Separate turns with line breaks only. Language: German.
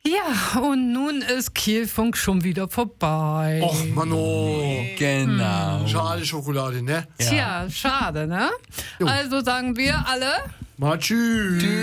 Ja, und nun ist Kielfunk schon wieder vorbei.
Och, Mano.
Genau.
Schade Schokolade, ne?
Tja, schade, ne?
Jo.
Also sagen wir alle...
Mal tschüss.